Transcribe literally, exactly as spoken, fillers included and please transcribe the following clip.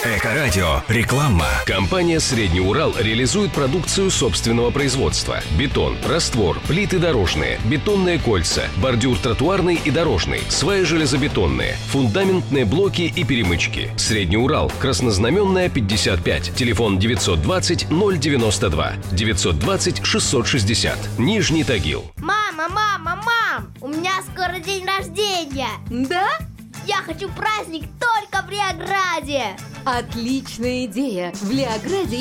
Эко-радио. Реклама. Компания «Средний Урал» реализует продукцию собственного производства. Бетон, раствор, плиты дорожные, бетонные кольца, бордюр тротуарный и дорожный, сваи железобетонные, фундаментные блоки и перемычки. «Средний Урал», Краснознаменная, пятьдесят пять, телефон девятьсот двадцать ноль девяносто два, девятьсот двадцать шестьсот шестьдесят, Нижний Тагил. Мама, мама, мам, у меня скоро день рождения. Да? Я хочу праздник только в Лиаграде. Отличная идея! В Лиаграде